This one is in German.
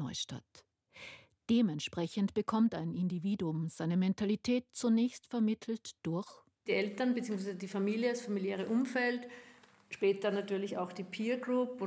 Neustadt. Dementsprechend bekommt ein Individuum seine Mentalität zunächst vermittelt durch die Eltern bzw. die Familie, das familiäre Umfeld, später natürlich auch die Peer Group